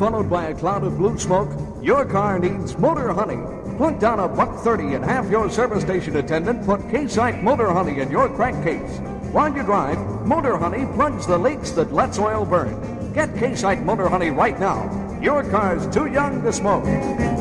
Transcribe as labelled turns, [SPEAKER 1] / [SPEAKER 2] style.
[SPEAKER 1] followed by a cloud of blue smoke, your car needs Motor Honey. Plunk down $1.30 and have your service station attendant put K-Site Motor Honey in your crankcase. While you drive, Motor Honey plugs the leaks that lets oil burn. Get K-Site Motor Honey right now. Your car's too young to smoke.